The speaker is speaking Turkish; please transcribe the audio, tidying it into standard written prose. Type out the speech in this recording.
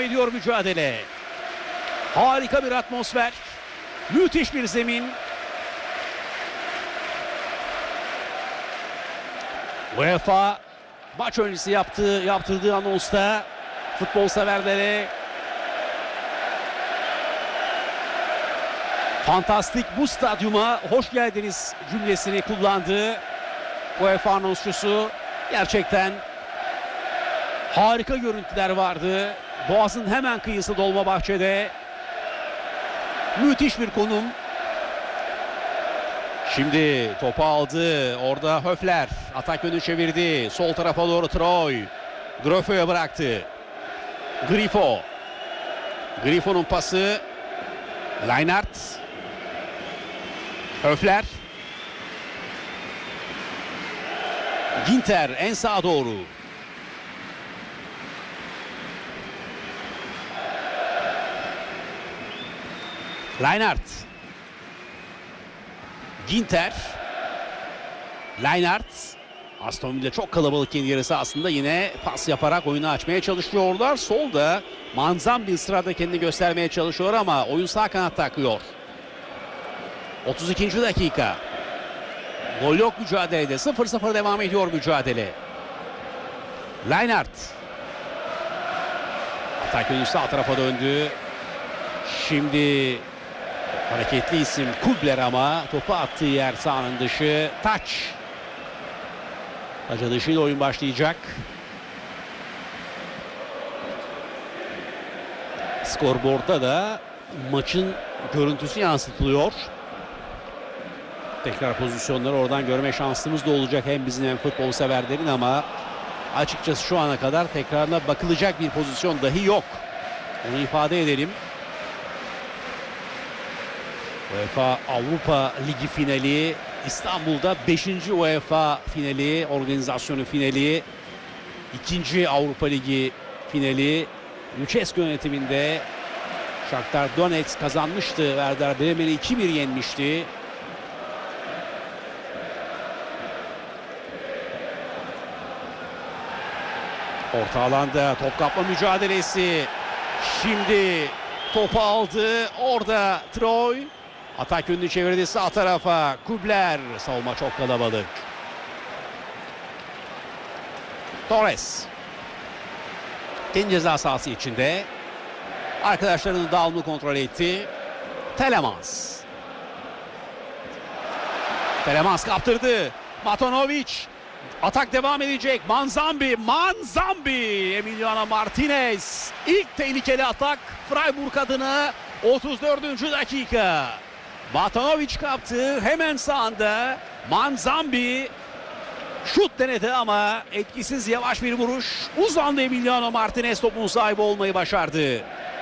devam ediyor mücadele. Harika bir atmosfer. Müthiş bir zemin. UEFA maç öncesi yaptırdığı anonsta futbol severlere fantastik bu stadyuma hoş geldiniz cümlesini kullandı. UEFA anonsçusu. Gerçekten harika görüntüler vardı. Boğaz'ın hemen kıyısı Dolmabahçe'de. Müthiş bir konum. Şimdi topu aldı. Orada Höfler atak yönü çevirdi. Sol tarafa doğru Troy. Griffo'ya bıraktı. Griffo'nun pası. Leinart. Höfler. Ginter en sağa doğru. Leinart. Ginter. Leinart. Aston Villa çok kalabalık kendi yarısı aslında yine pas yaparak oyunu açmaya çalışıyorlar. Solda Manzambi sırada kendini göstermeye çalışıyor ama oyun sağ kanatta akıyor. 32. dakika. Gol yok mücadelede. 0-0 devam ediyor mücadele. Leinart. Atak yönü sağ tarafa döndü. Şimdi hareketli isim Kubler ama topu attığı yer sahanın dışı. Taç. Taç dışıyla oyun başlayacak. Skorboard'da da maçın görüntüsü yansıtılıyor. Tekrar pozisyonları oradan görme şansımız da olacak hem bizim hem futbol severlerin ama açıkçası şu ana kadar tekrarına bakılacak bir pozisyon dahi yok. Onu ifade edelim. UEFA Avrupa Ligi finali, İstanbul'da 5. UEFA finali, organizasyonu finali, 2. Avrupa Ligi finali, Lucescu yönetiminde Shakhtar Donetsk kazanmıştı. Werder Bremen'i 2-1 yenmişti. Orta alanda top kapma mücadelesi. Şimdi topu aldı. Orada Troy. Atak yönünü çevirdi sağ tarafa. Kubler. Savunma çok kalabalık. Torres. Kendi ceza sahası içinde. Arkadaşlarının dağılımını kontrol etti. Telemans. Telemans kaptırdı. Matanovic. Atak devam edecek. Manzambi. Emiliano Martinez. İlk tehlikeli atak Freiburg adına 34. dakika. Matanovic kaptı. Hemen sağında Manzambi şut denedi ama etkisiz yavaş bir vuruş. Uzandı Emiliano Martinez topun sahibi olmayı başardı.